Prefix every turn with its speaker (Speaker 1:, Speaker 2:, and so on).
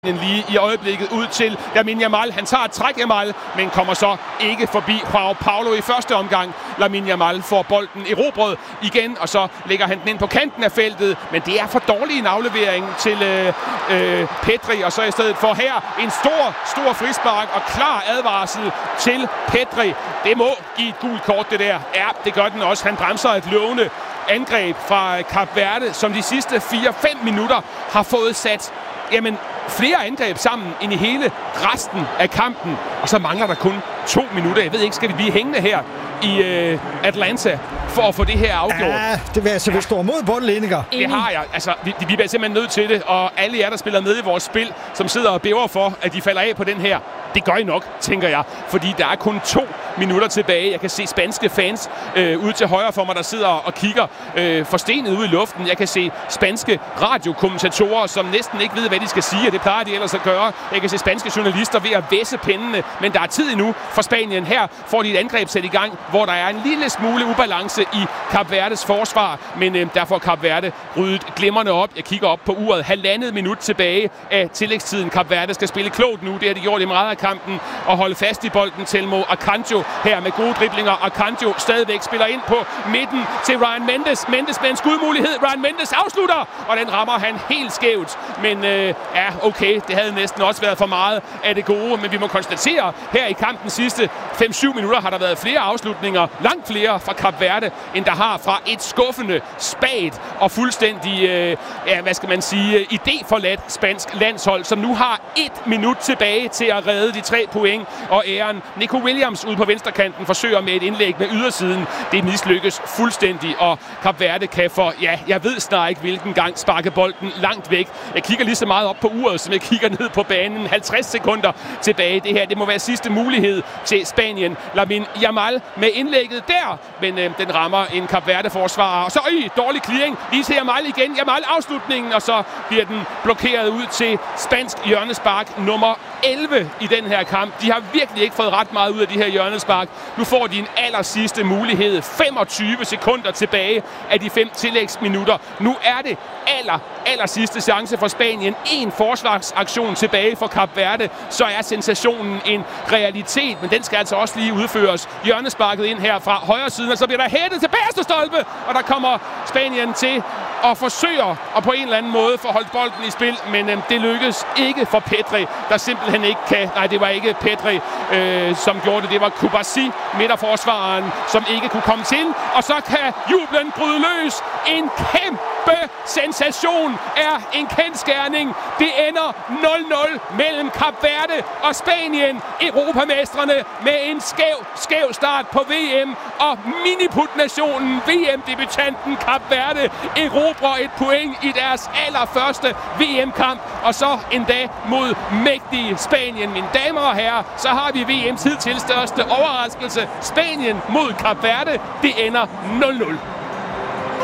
Speaker 1: lige i øjeblikket ud til Lamine Yamal. Han tager et træk, Yamal, men kommer så ikke forbi Joao Paulo i første omgang. Lamine Yamal får bolden erobret igen, og så lægger han den ind på kanten af feltet. Men det er for dårlig en aflevering til Pedri, og så i stedet for her en stor frispark og klar advarsel til Pedri. Det må give et gult kort, det der. Ja, det gør den også. Han bremser et lovende angreb fra Kap Verde, som de sidste 4-5 minutter har fået sat flere angreb sammen end i hele resten af kampen. Og så mangler der kun 2 minutter. Jeg ved ikke, skal vi blive hængende her i Atlanta for at få det her afgjort?
Speaker 2: Ja, det vil altså, vi står mod bundlinninger.
Speaker 1: Det har jeg. Altså, vi bliver simpelthen nødt til det. Og alle jer, der spiller med i vores spil, som sidder og bæver for, at de falder af på den her, det gør I nok, tænker jeg. Fordi der er kun 2 minutter tilbage. Jeg kan se spanske fans ude til højre for mig, der sidder og kigger forstenet ud i luften. Jeg kan se spanske radiokommentatorer, som næsten ikke ved, hvad de skal sige, og det plejer de ellers at gøre. Jeg kan se spanske journalister ved at væsse pennene, men der er tid endnu for Spanien. Her får de et angreb sat i gang, hvor der er en lille smule ubalance i Kap Verdes forsvar, men der får Kap Verde ryddet glimrende op. Jeg kigger op på uret. 1,5 minut tilbage af tillægstiden. Kap Verde skal spille klogt nu. Det har de gjort i meget af kampen og holde fast i bolden. Telmo Akanjo her med gode driblinger. Akanjo stadigvæk spiller ind på midten til Ryan Mendes. Mendes med en skudmulighed. Ryan Mendes afslutter, og den rammer han helt skævt. Men okay, det havde næsten også været for meget af det gode, men vi må konstatere, her i kampen sidste 5-7 minutter har der været flere afslutninger, langt flere fra Kap Verde, end der har fra et skuffende, spagt og fuldstændig, idéforladt spansk landshold, som nu har 1 minut tilbage til at redde de 3 point og æren. Nico Williams ude på venstrekanten forsøger med et indlæg med ydersiden. Det mislykkes fuldstændig, og Kap Verde kan for, jeg ved snart ikke hvilken gang, sparke bolden langt væk. Jeg kigger lige så meget op på uret, som jeg kigger ned på banen. 50 sekunder tilbage. Det her, det må være sidste mulighed til Spanien. Lamine Yamal med indlægget der, men den rammer en Kap Verde-forsvarer. Og så dårlig clearing lige til Yamal igen. Yamal afslutningen, og så bliver den blokeret ud til spansk hjørnespark nummer 11 i den her kamp. De har virkelig ikke fået ret meget ud af de her hjørnespark. Nu får de en allersidste mulighed. 25 sekunder tilbage af de 5 tillægsminutter. Nu er det aller sidste chance for Spanien. En forsvarsaktion tilbage for Kap Verde, så er sensationen en realitet, men den skal altså også lige udføres. Hjørnesparket ind her fra højre siden, og så bliver der hættet til bagerste stolpe, og der kommer Spanien til og forsøger at på en eller anden måde få holdt bolden i spil, men det lykkes ikke for Pedri, der simpelthen ikke kan. Nej, det var ikke Pedri, som gjorde det. Det var Kubasi, midterforsvareren, som ikke kunne komme til, og så kan jublen bryde løs. En kæmpe sensation er en kendsgerning. Det ender 0-0 mellem Kap Verde og Spanien. Europamestrene med en skæv start på VM, og miniput-nationen, VM-debutanten Kap Verde, erobrer et point i deres allerførste VM-kamp, og så endda mod mægtige Spanien. Mine damer og herrer, så har vi VM's hidtil største overraskelse. Spanien mod Kap Verde. Det ender 0-0.